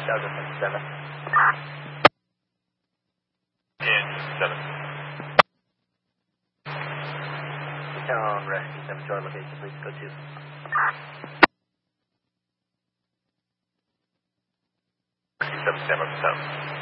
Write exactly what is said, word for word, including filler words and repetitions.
Delta seven. And seven. Town rescue seven to our location, please go to. seven, stand by for seven.